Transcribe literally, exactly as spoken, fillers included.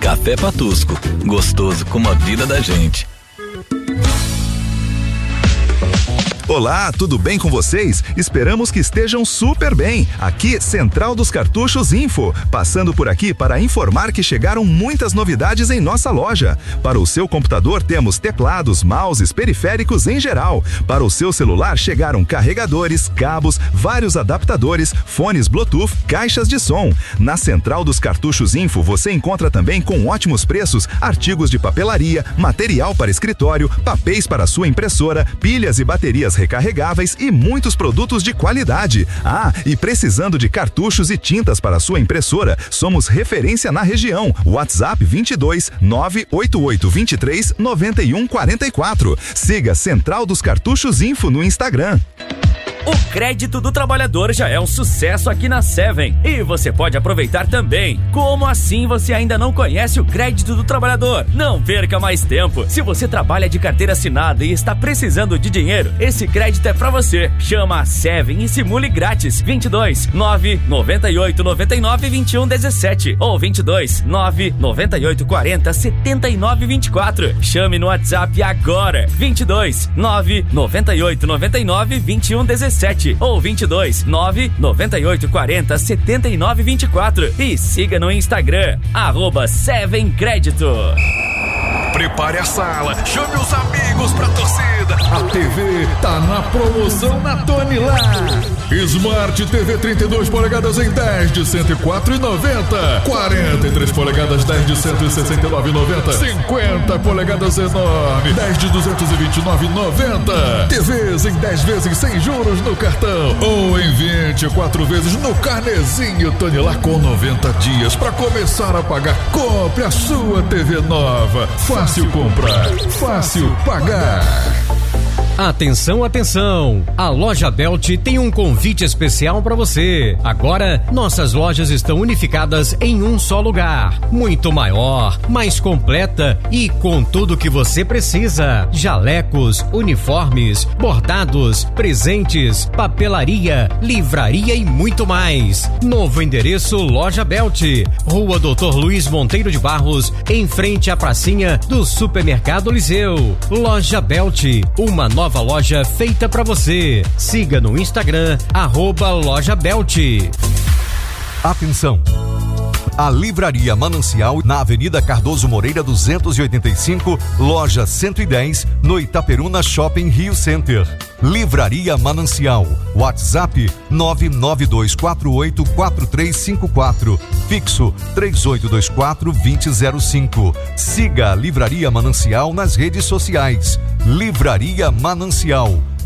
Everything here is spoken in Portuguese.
Café Patusco, gostoso como a vida da gente. Olá, tudo bem com vocês? Esperamos que estejam super bem. Aqui, Central dos Cartuchos Info. Passando por aqui para informar que chegaram muitas novidades em nossa loja. Para o seu computador temos teclados, mouses, periféricos em geral. Para o seu celular chegaram carregadores, cabos, vários adaptadores, fones Bluetooth, caixas de som. Na Central dos Cartuchos Info você encontra também com ótimos preços artigos de papelaria, material para escritório, papéis para sua impressora, pilhas e baterias recarregáveis e muitos produtos de qualidade. Ah, e precisando de cartuchos e tintas para sua impressora, somos referência na região. WhatsApp vinte e dois, nove oito oito, vinte e três, noventa e um, quarenta e quatro. Siga Central dos Cartuchos Info no Instagram. O crédito do trabalhador já é um sucesso aqui na Seven e você pode aproveitar também. Como assim você ainda não conhece o crédito do trabalhador? Não perca mais tempo. Se você trabalha de carteira assinada e está precisando de dinheiro, esse crédito é pra você. Chama a Seven e simule grátis. vinte e dois, nove noventa e oito, noventa e nove, vinte e um, dezessete ou vinte e dois, nove noventa e oito, quarenta, setenta e nove, vinte e quatro. Chame no WhatsApp agora. vinte e dois, nove noventa e oito, noventa e nove, vinte e um, dezessete ou vinte e dois, nove noventa e oito, quarenta, setenta e nove, vinte e quatro e siga no Instagram arroba Seven Crédito. Prepare a sala, chame os amigos pra torcida. A T V tá na promoção na Tony Lá. Smart T V trinta e duas polegadas em dez de cento e quatro reais e noventa centavos. quarenta e três polegadas dez de cento e sessenta e nove reais e noventa centavos. cinquenta polegadas enorme dez de duzentos e vinte e nove reais e noventa centavos. T Vs em dez vezes sem juros no cartão ou em vinte e quatro vezes no carnezinho Tony Lá com noventa dias pra começar a pagar. Compre a sua T V nova. Fácil comprar, fácil pagar. Atenção, atenção! A Loja Belt tem um convite especial para você. Agora, nossas lojas estão unificadas em um só lugar. Muito maior, mais completa e com tudo que você precisa. Jalecos, uniformes, bordados, presentes, papelaria, livraria e muito mais. Novo endereço Loja Belt, Rua doutor Luiz Monteiro de Barros, em frente à pracinha do Supermercado Liseu. Loja Belt, uma nova Nova loja feita pra você. Siga no Instagram, arroba Loja Belt. Atenção! A Livraria Manancial, na Avenida Cardoso Moreira duzentos e oitenta e cinco, loja cento e dez, no Itaperuna Shopping Rio Center. Livraria Manancial, WhatsApp nove nove dois quatro oito quatro três cinco quatro, fixo três oito dois quatro, dois zero zero cinco. Siga a Livraria Manancial nas redes sociais. Livraria Manancial,